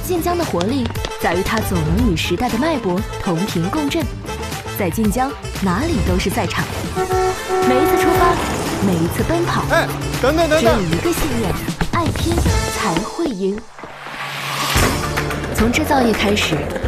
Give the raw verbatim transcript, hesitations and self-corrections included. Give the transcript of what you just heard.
晋江的活力在于它总能与时代的脉搏同频共振，在晋江哪里都是赛场。每一次出发，每一次奔跑， 哎，等等等只有等， 一个信念：爱拼才会赢。从制造业开始，